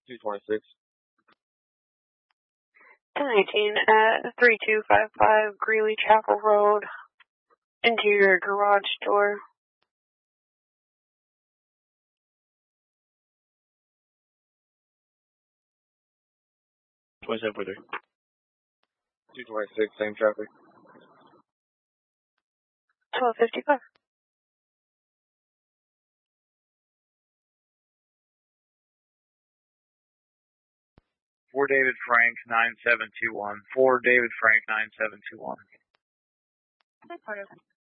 226. 1018 at 3255 Greeley Chapel Road, interior garage door. 2743. 226, same traffic. 1255. 4 David Frank 9721. 4 David Frank 9721.